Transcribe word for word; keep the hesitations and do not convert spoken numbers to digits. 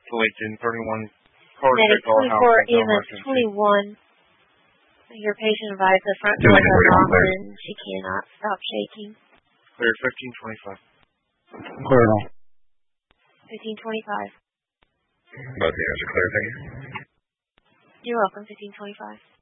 Fulton, thirty-one car Medic call twenty-four, house. E M S twenty-one. Your patient advised the front door is off and she cannot stop shaking. Clear fifteen twenty-five. Clear now. fifteen twenty-five. Both units are clear, thank you. You're welcome, fifteen twenty-five.